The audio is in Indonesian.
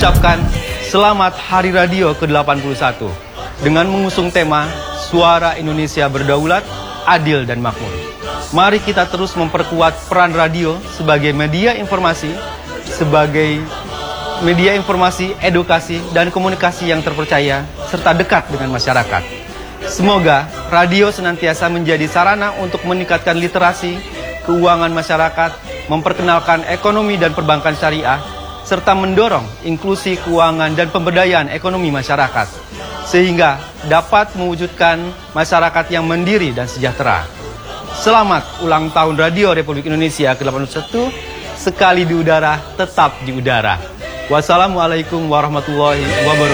mengucapkan Selamat Hari Radio ke-81 dengan mengusung tema Suara Indonesia Berdaulat, Adil dan Makmur. Mari kita terus memperkuat peran radio sebagai media informasi, edukasi, dan komunikasi yang terpercaya serta dekat dengan masyarakat. Semoga radio senantiasa menjadi sarana untuk meningkatkan literasi, keuangan masyarakat, memperkenalkan ekonomi dan perbankan syariah, serta mendorong inklusi keuangan dan pemberdayaan ekonomi masyarakat, sehingga dapat mewujudkan masyarakat yang mandiri dan sejahtera. Selamat ulang tahun Radio Republik Indonesia ke-81, sekali di udara, tetap di udara. Wassalamualaikum warahmatullahi wabarakatuh.